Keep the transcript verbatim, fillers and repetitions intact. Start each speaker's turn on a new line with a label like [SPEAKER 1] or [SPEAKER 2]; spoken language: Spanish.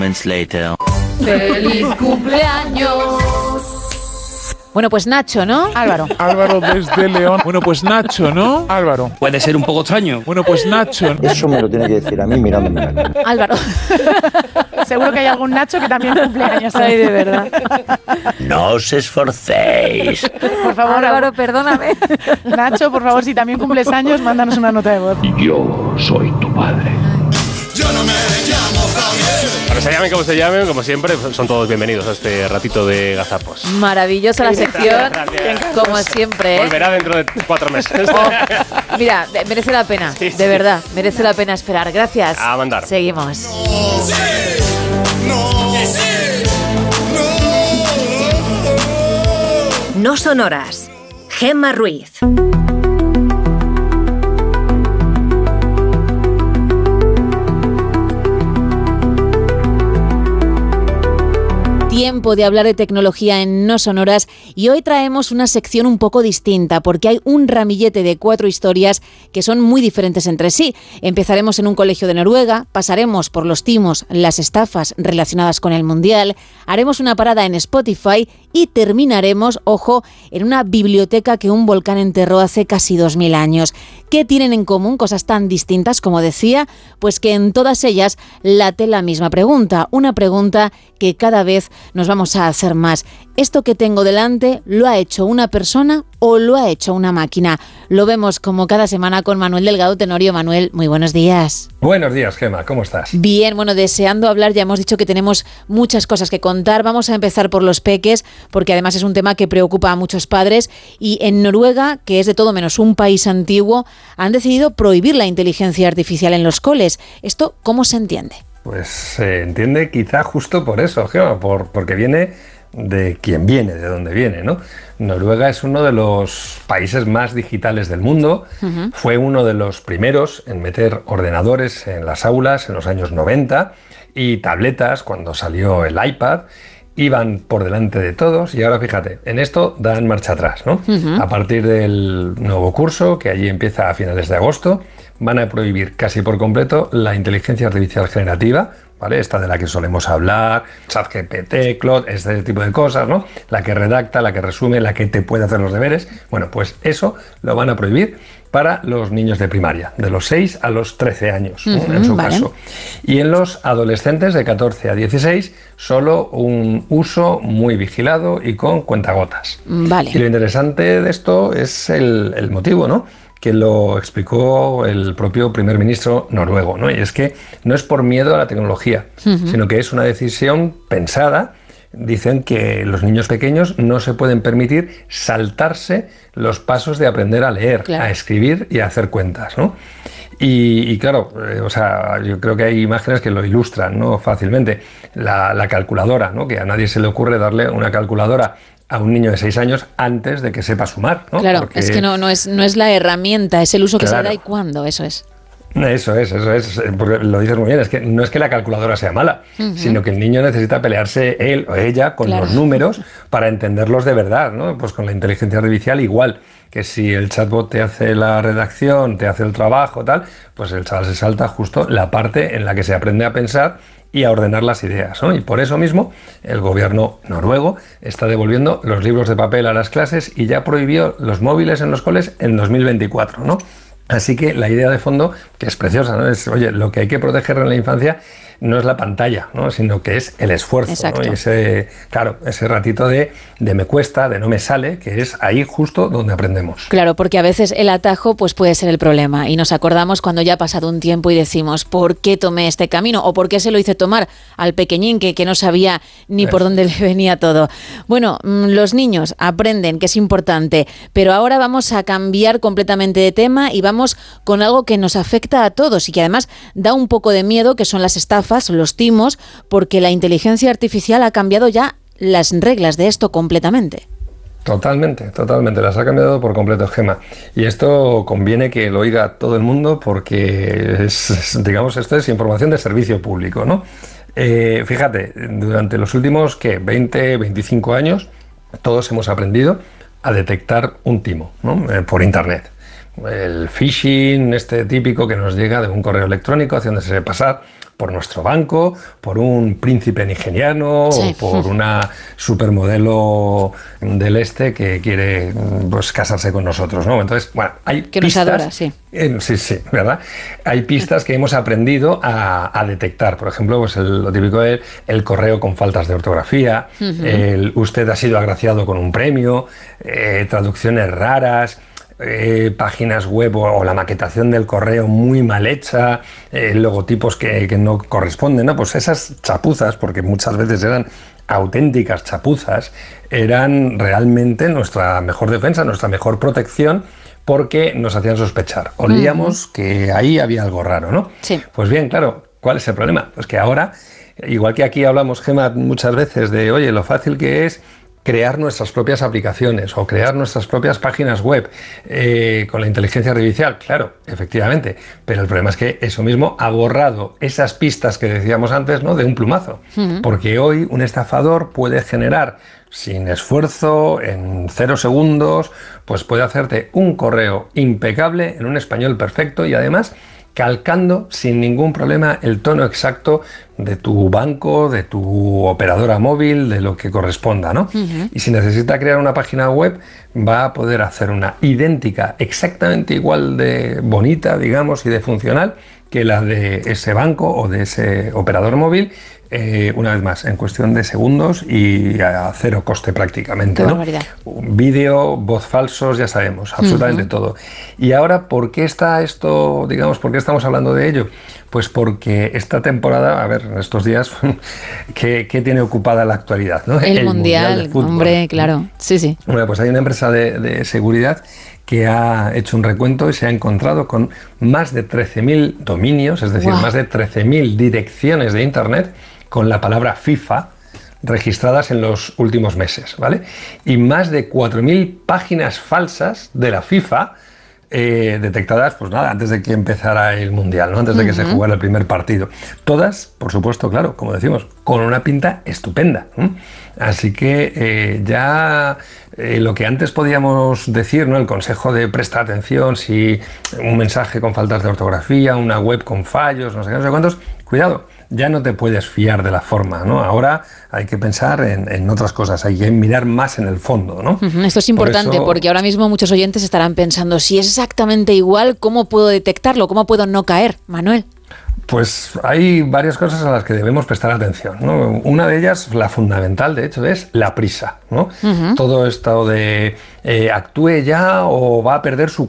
[SPEAKER 1] Later.
[SPEAKER 2] ¡Feliz cumpleaños!
[SPEAKER 3] Bueno, pues Nacho, ¿no?
[SPEAKER 4] Álvaro.
[SPEAKER 5] Álvaro desde León. Bueno, pues Nacho, ¿no? Álvaro.
[SPEAKER 6] Puede ser un poco extraño.
[SPEAKER 5] Bueno, pues Nacho.
[SPEAKER 7] Eso me lo tiene que decir a mí mirándome la cara.
[SPEAKER 3] Álvaro.
[SPEAKER 4] Seguro que hay algún Nacho que también cumple años.
[SPEAKER 3] Ay, de verdad.
[SPEAKER 1] No os esforcéis.
[SPEAKER 4] Por favor,
[SPEAKER 3] Álvaro, perdóname.
[SPEAKER 4] Nacho, por favor, si también cumples años, mándanos una nota de voz.
[SPEAKER 8] Yo soy tu padre.
[SPEAKER 9] Yo no me llamo Javier.
[SPEAKER 10] Pero se llamen como se llamen, como siempre, son todos bienvenidos a este ratito de gazapos.
[SPEAKER 3] Maravillosa la sección, como siempre. ¿eh?
[SPEAKER 10] Volverá dentro de cuatro meses.
[SPEAKER 3] Oh, mira, merece la pena, sí, sí. De verdad, merece la pena esperar. Gracias.
[SPEAKER 10] A mandar.
[SPEAKER 3] Seguimos.
[SPEAKER 9] No, sí, no, sí, no.
[SPEAKER 11] No son horas. Gemma Ruiz.
[SPEAKER 3] Tiempo de hablar de tecnología en No Sonoras y hoy traemos una sección un poco distinta porque hay un ramillete de cuatro historias que son muy diferentes entre sí. Empezaremos en un colegio de Noruega, pasaremos por los timos, las estafas relacionadas con el Mundial, haremos una parada en Spotify y terminaremos, ojo, en una biblioteca que un volcán enterró hace casi dos mil años. ¿Qué tienen en común cosas tan distintas, como decía? Pues que en todas ellas late la misma pregunta, una pregunta que cada vez nos vamos a hacer más. ¿Esto que tengo delante lo ha hecho una persona o lo ha hecho una máquina? Lo vemos como cada semana con Manuel Delgado Tenorio. Manuel, muy buenos días.
[SPEAKER 12] Buenos días, Gemma, ¿cómo estás?
[SPEAKER 3] Bien, bueno, deseando hablar, ya hemos dicho que tenemos muchas cosas que contar. Vamos a empezar por los peques, porque además es un tema que preocupa a muchos padres. Y en Noruega, que es de todo menos un país antiguo, han decidido prohibir la inteligencia artificial en los coles. ¿Esto cómo se entiende?
[SPEAKER 12] Pues se entiende quizá justo por eso, Gemma, por, porque viene de quien viene, de dónde viene, ¿no? Noruega es uno de los países más digitales del mundo, uh-huh. Fue uno de los primeros en meter ordenadores en las aulas en los años noventa y tabletas cuando salió el iPad. Iban por delante de todos y ahora fíjate, en esto dan marcha atrás, ¿no? Uh-huh. A partir del nuevo curso, que allí empieza a finales de agosto, van a prohibir casi por completo la inteligencia artificial generativa, ¿vale? Esta de la que solemos hablar, ChatGPT, Claude, este tipo de cosas, ¿no? La que redacta, la que resume, la que te puede hacer los deberes. Bueno, pues eso lo van a prohibir para los niños de primaria, de los seis a los trece años, uh-huh, ¿no? En su vale. caso. Y en los adolescentes de catorce a dieciséis, solo un uso muy vigilado y con cuentagotas.
[SPEAKER 3] Vale.
[SPEAKER 12] Y lo interesante de esto es el, el motivo, ¿no? Que lo explicó el propio primer ministro noruego, ¿no? Y es que no es por miedo a la tecnología, uh-huh. sino que es una decisión pensada. Dicen que los niños pequeños no se pueden permitir saltarse los pasos de aprender a leer, claro. a escribir y a hacer cuentas, ¿no? Y, y claro, eh, o sea, yo creo que hay imágenes que lo ilustran, ¿no? Fácilmente. La, la calculadora, ¿no? Que a nadie se le ocurre darle una calculadora a un niño de seis años antes de que sepa sumar, ¿no?
[SPEAKER 3] Claro,
[SPEAKER 12] Porque,
[SPEAKER 3] es que no, no, es, no es la herramienta, es el uso que
[SPEAKER 12] claro.
[SPEAKER 3] se da y cuándo, eso es.
[SPEAKER 12] Eso es, eso es, porque lo dices muy bien, es que no es que la calculadora sea mala, uh-huh. sino que el niño necesita pelearse él o ella con claro. los números para entenderlos de verdad, ¿no? Pues con la inteligencia artificial igual, que si el chatbot te hace la redacción, te hace el trabajo, tal, pues el chaval se salta justo la parte en la que se aprende a pensar y a ordenar las ideas, ¿no? Y por eso mismo el gobierno noruego está devolviendo los libros de papel a las clases y ya prohibió los móviles en los coles en dos mil veinticuatro, ¿no? Así que la idea de fondo, que es preciosa, ¿no? Es, oye, lo que hay que proteger en la infancia no es la pantalla, ¿no? Sino que es el esfuerzo, ¿no? Y ese, claro, ese ratito de, de me cuesta, de no me sale, que es ahí justo donde aprendemos.
[SPEAKER 3] Claro, porque a veces el atajo pues puede ser el problema y nos acordamos cuando ya ha pasado un tiempo y decimos ¿por qué tomé este camino? O ¿por qué se lo hice tomar al pequeñín que, que no sabía ni por dónde le venía todo? Bueno, los niños aprenden, que es importante, pero ahora vamos a cambiar completamente de tema y vamos con algo que nos afecta a todos y que además da un poco de miedo, que son las estafas, los timos, porque la inteligencia artificial ha cambiado ya las reglas de esto completamente.
[SPEAKER 12] Totalmente, totalmente, las ha cambiado por completo, Gemma. Y esto conviene que lo oiga todo el mundo porque es, digamos, esto es información de servicio público, ¿no? Eh, fíjate, durante los últimos, ¿qué? veinte, veinticinco años, todos hemos aprendido a detectar un timo, ¿no? Eh, por internet. el phishing, este típico que nos llega de un correo electrónico haciéndose pasar por nuestro banco, por un príncipe nigeriano, sí, o por una supermodelo del este que quiere, pues, casarse con nosotros, ¿no? Entonces, bueno, hay
[SPEAKER 3] que
[SPEAKER 12] pistas,
[SPEAKER 3] nos adora, sí.
[SPEAKER 12] Eh, sí, sí, ¿verdad? Hay pistas que hemos aprendido a, a detectar. Por ejemplo, pues el, lo típico es el correo con faltas de ortografía, uh-huh. el usted ha sido agraciado con un premio, eh, traducciones raras, Eh, páginas web o, o la maquetación del correo muy mal hecha, eh, logotipos que, que no corresponden, ¿no? Pues esas chapuzas, porque muchas veces eran auténticas chapuzas, eran realmente nuestra mejor defensa, nuestra mejor protección, porque nos hacían sospechar. Olíamos uh-huh. que ahí había algo raro, ¿no?
[SPEAKER 3] Sí.
[SPEAKER 12] Pues bien, claro, ¿cuál es el problema? Pues que ahora, igual que aquí hablamos, Gemma, muchas veces de, oye, lo fácil que es crear nuestras propias aplicaciones o crear nuestras propias páginas web eh, con la inteligencia artificial, claro, efectivamente, pero el problema es que eso mismo ha borrado esas pistas que decíamos antes, ¿no?, de un plumazo, uh-huh. porque hoy un estafador puede generar sin esfuerzo, en cero segundos, pues puede hacerte un correo impecable en un español perfecto y además calcando sin ningún problema el tono exacto de tu banco, de tu operadora móvil, de lo que corresponda, ¿no? Uh-huh. Y si necesita crear una página web, va a poder hacer una idéntica, exactamente igual de bonita, digamos, y de funcional que la de ese banco o de ese operador móvil, eh, una vez más, en cuestión de segundos y a cero coste prácticamente, ¿no? Vídeo, voz falsos, ya sabemos, absolutamente uh-huh. todo. Y ahora, ¿por qué está esto, digamos, por qué estamos hablando de ello? Pues porque esta temporada, a ver, en estos días, ¿qué, qué tiene ocupada la actualidad, ¿no?
[SPEAKER 3] El, El mundial, mundial de fútbol, hombre, claro, sí, sí.
[SPEAKER 12] Bueno, pues hay una empresa de, de seguridad que ha hecho un recuento y se ha encontrado con más de trece mil dominios, es decir, wow. más de trece mil direcciones de Internet con la palabra FIFA registradas en los últimos meses, ¿vale? Y más de cuatro mil páginas falsas de la FIFA eh, detectadas, pues nada, antes de que empezara el Mundial, ¿no? Antes de que uh-huh. se jugara el primer partido. Todas, por supuesto, claro, como decimos, con una pinta estupenda, ¿eh? Así que eh, ya eh, lo que antes podíamos decir, ¿no?, el consejo de prestar atención si un mensaje con faltas de ortografía, una web con fallos, no sé qué, no sé cuántos, cuidado, ya no te puedes fiar de la forma, ¿no? Ahora hay que pensar en, en otras cosas, hay que mirar más en el fondo, ¿no?
[SPEAKER 3] Uh-huh. Esto es importante Por eso... porque ahora mismo muchos oyentes estarán pensando, si es exactamente igual, ¿cómo puedo detectarlo? ¿Cómo puedo no caer, Manuel?
[SPEAKER 12] Pues hay varias cosas a las que debemos prestar atención, ¿no? Una de ellas, la fundamental, de hecho, es la prisa, ¿no? Uh-huh. Todo esto de eh, actúe ya o va a perder su